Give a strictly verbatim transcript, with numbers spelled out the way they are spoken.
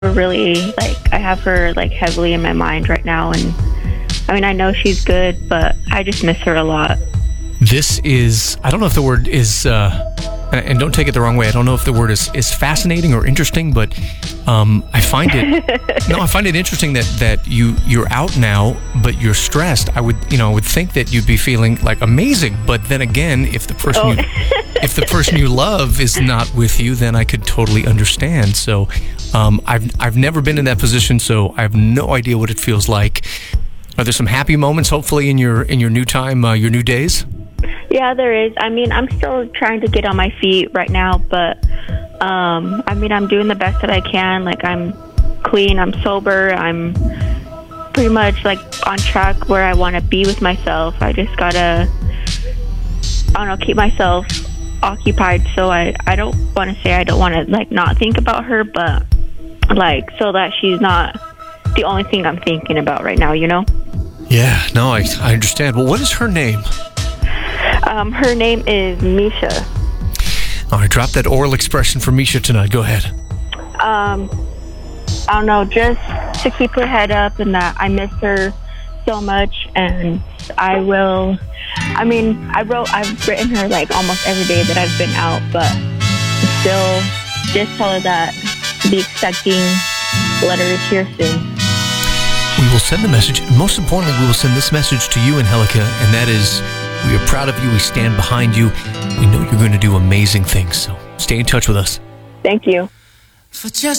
really, like, I have her, like, heavily in my mind right now, and I mean, I know she's good, but I just miss her a lot. This is, I don't know if the word is, uh, and don't take it the wrong way, I don't know if the word is, is fascinating or interesting, but um, I find it, no, I find it interesting that, that you, you're out now, but you're stressed. I would, you know, I would think that you'd be feeling like amazing, but then again, if the person, Oh. you, if the person you love is not with you, then I could totally understand. So um, I've, I've never been in that position, so I have no idea what it feels like. Are there some happy moments, hopefully, in your, in your new time, uh, your new days? Yeah, there is. I mean, I'm still trying to get on my feet right now, but um, I mean, I'm doing the best that I can. Like, I'm clean, I'm sober, I'm pretty much like on track where I want to be with myself. I just gotta, I don't know, keep myself occupied. So I, I don't want to say I don't want to like not think about her, but like so that she's not the only thing I'm thinking about right now, you know? Yeah, no, I, I understand. Well, what is her name? Um, her name is Misha. All right, drop that oral expression for Misha tonight. Go ahead. Um, I don't know, just to keep her head up and that I miss her so much, and I will, I mean, I wrote, I've written her like almost every day that I've been out, but still just tell her that be expecting letters here soon. We will send the message. Most importantly, we will send this message to you, Angelica, and that is, we are proud of you. We stand behind you. We know you're going to do amazing things. So stay in touch with us. Thank you. For just